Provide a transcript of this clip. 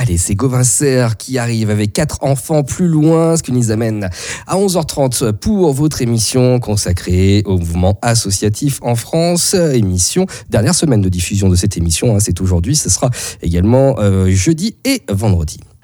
Allez, c'est Gauvin Serre qui arrive avec 4 enfants plus loin, ce qui nous amène à 11h30 pour votre émission consacrée au mouvement associatif en France. Émission, dernière semaine de diffusion de cette émission, c'est aujourd'hui, ce sera également jeudi et vendredi.